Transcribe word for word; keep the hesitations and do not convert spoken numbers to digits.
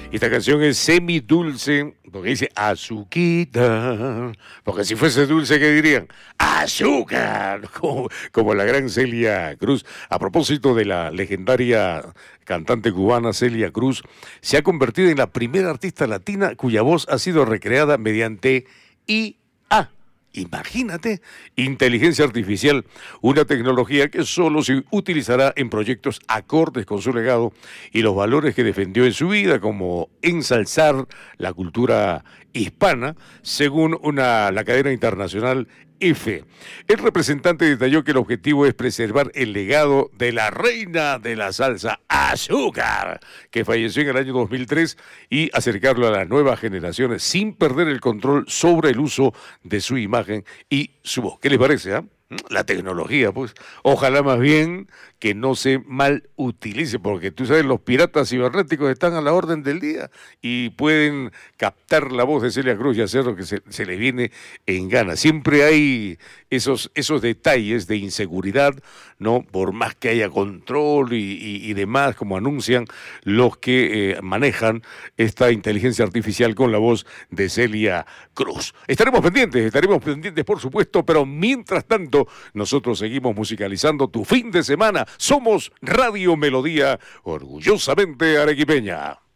Esta canción es semidulce, porque dice azuquita, porque si fuese dulce, ¿qué dirían? ¡Azúcar! Como, como la gran Celia Cruz. A propósito de la legendaria cantante cubana Celia Cruz, se ha convertido en la primera artista latina cuya voz ha sido recreada mediante I A. Imagínate, inteligencia artificial, una tecnología que solo se utilizará en proyectos acordes con su legado y los valores que defendió en su vida, como ensalzar la cultura hispana, según una, la cadena internacional E F E. El representante detalló que el objetivo es preservar el legado de la reina de la salsa, Azúcar, que falleció en el año dos mil tres, y acercarlo a las nuevas generaciones sin perder el control sobre el uso de su imagen y su voz. ¿Qué les parece, ah? ¿eh? La tecnología, pues, ojalá más bien que no se mal utilice, porque tú sabes, los piratas cibernéticos están a la orden del día y pueden captar la voz de Celia Cruz y hacer lo que se, se les viene en gana. Siempre hay esos, esos detalles de inseguridad, ¿no? Por más que haya control y, y, y demás, como anuncian los que eh, manejan esta inteligencia artificial con la voz de Celia Cruz. Estaremos pendientes, estaremos pendientes, por supuesto, pero mientras tanto, nosotros seguimos musicalizando tu fin de semana. Somos Radio Melodía, orgullosamente arequipeña.